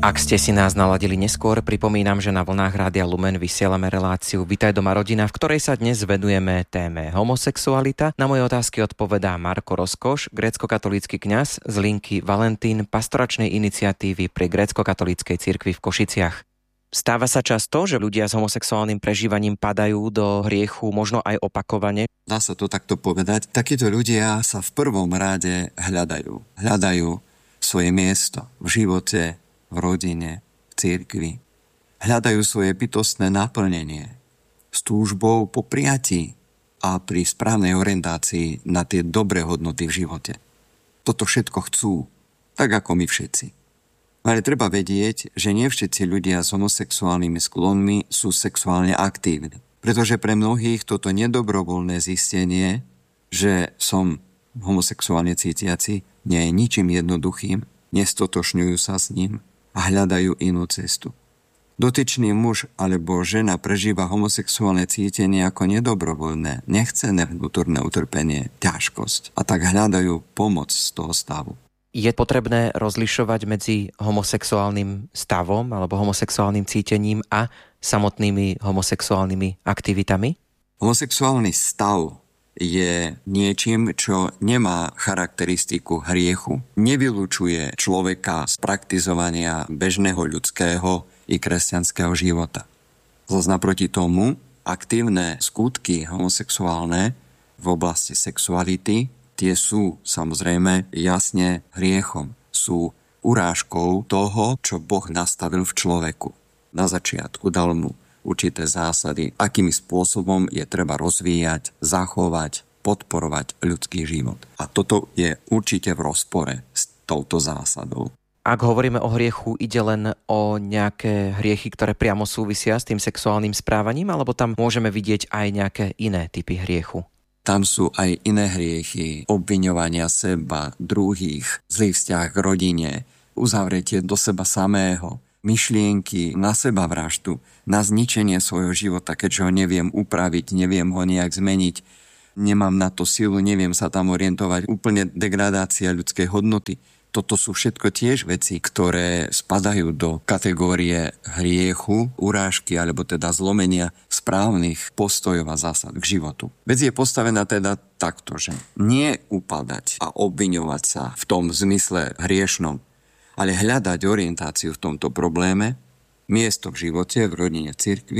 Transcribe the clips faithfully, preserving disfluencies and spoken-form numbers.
Ak ste si nás naladili neskôr, pripomínam, že na vlnách Rádia Lumen vysielame reláciu Vitaj doma rodina, v ktorej sa dnes venujeme téme homosexualita. Na moje otázky odpovedá Marko Rozkoš, grécko-katolícky kňaz z linky Valentín, pastoračnej iniciatívy pri grécko-katolíckej cirkvi v Košiciach. Stáva sa často, že ľudia s homosexuálnym prežívaním padajú do hriechu, možno aj opakovane? Dá sa to takto povedať. Takíto ľudia sa v prvom rade hľadajú. Hľadajú svoje miesto v živote, v rodine, v cirkvi. Hľadajú svoje bytostné naplnenie s túžbou po prijatí a pri správnej orientácii na tie dobré hodnoty v živote. Toto všetko chcú, tak ako my všetci. Ale treba vedieť, že nie všetci ľudia s homosexuálnymi sklonmi sú sexuálne aktívni. Pretože pre mnohých toto nedobrovoľné zistenie, že som homosexuálne cítiaci, nie je ničím jednoduchým, nestotočňujú sa s ním a hľadajú inú cestu. Dotyčný muž alebo žena prežíva homosexuálne cítenie ako nedobrovoľné, nechcené vnútorné utrpenie, ťažkosť a tak hľadajú pomoc z toho stavu. Je potrebné rozlišovať medzi homosexuálnym stavom alebo homosexuálnym cítením a samotnými homosexuálnymi aktivitami? Homosexuálny stav je niečím, čo nemá charakteristiku hriechu. Nevylučuje človeka z praktizovania bežného ľudského i kresťanského života. Zas naproti tomu, aktívne skutky homosexuálne v oblasti sexuality, tie sú samozrejme jasne hriechom. Sú urážkou toho, čo Boh nastavil v človeku. Na začiatku dal mu určité zásady, akým spôsobom je treba rozvíjať, zachovať, podporovať ľudský život. A toto je určite v rozpore s touto zásadou. Ak hovoríme o hriechu, ide len o nejaké hriechy, ktoré priamo súvisia s tým sexuálnym správaním, alebo tam môžeme vidieť aj nejaké iné typy hriechu? Tam sú aj iné hriechy, obviňovania seba, druhých, zlý vzťah k rodine, uzavretie do seba samého, myšlienky na sebavraždu, na zničenie svojho života, keďže ho neviem upraviť, neviem ho nejak zmeniť, nemám na to silu, neviem sa tam orientovať, úplne degradácia ľudskej hodnoty. Toto sú všetko tiež veci, ktoré spadajú do kategórie hriechu, urážky alebo teda zlomenia správnych postojov a zásad k životu. Vec je postavená teda takto, že nie upadať a obviňovať sa v tom zmysle hriešnom, ale hľadať orientáciu v tomto probléme, miesto v živote, v rodine, v cirkvi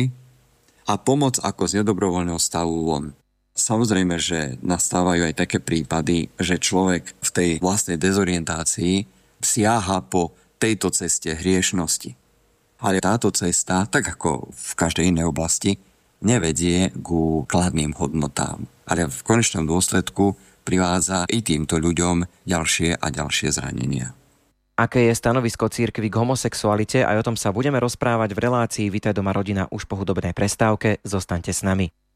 a pomoc ako z nedobrovoľného stavu von. Samozrejme, že nastávajú aj také prípady, že človek v tej vlastnej dezorientácii siaha po tejto ceste hriešnosti. Ale táto cesta, tak ako v každej inej oblasti, nevedie ku kladným hodnotám. Ale v konečnom dôsledku privádza i týmto ľuďom ďalšie a ďalšie zranenia. Aké je stanovisko cirkvi k homosexualite? Aj o tom sa budeme rozprávať v relácii Vitaj doma rodina už po hudobnej prestávke. Zostaňte s nami.